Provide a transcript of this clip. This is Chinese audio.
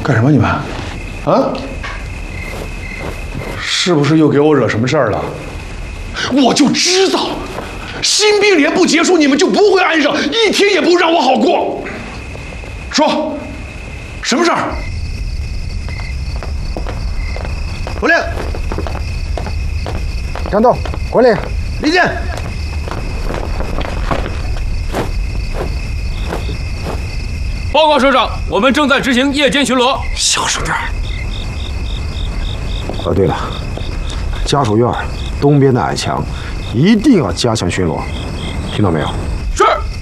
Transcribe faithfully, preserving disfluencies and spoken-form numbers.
干什么你们？啊？是不是又给我惹什么事儿了？我就知道，新兵连不结束，你们就不会安生，一天也不让我好过。说，什么事儿？ 口令。 张栋，口令。 立正。 报告首长，我们正在执行夜间巡逻。 小声点。 哦，对了，家属院东边的矮墙一定要加强巡逻，听到没有？